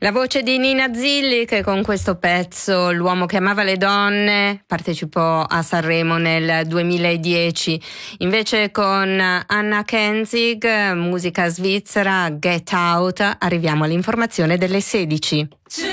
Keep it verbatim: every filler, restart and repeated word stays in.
La voce di Nina Zilli, che con questo pezzo, L'uomo che amava le donne, partecipò a Sanremo nel duemiladieci. Invece con Anna Kenzig, musica svizzera, Get Out, arriviamo all'informazione delle sedici.